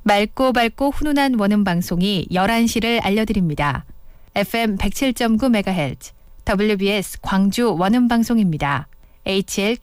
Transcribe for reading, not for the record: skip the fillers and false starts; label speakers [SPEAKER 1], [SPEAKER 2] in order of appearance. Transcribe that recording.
[SPEAKER 1] 맑고 밝고 훈훈한 원음 방송이 11시를 알려드립니다. FM 107.9MHz WBS 광주 원음 방송입니다. HL